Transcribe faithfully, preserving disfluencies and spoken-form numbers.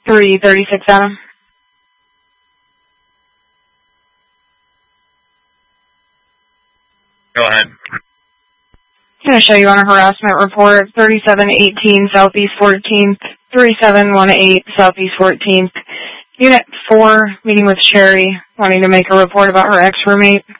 three thirty-six, Adam. Go ahead. I'm going to show you on a harassment report, thirty-seven eighteen Southeast fourteenth, thirty-seven eighteen Southeast fourteenth. Unit four, meeting with Sherry, wanting to make a report about her ex-roommate.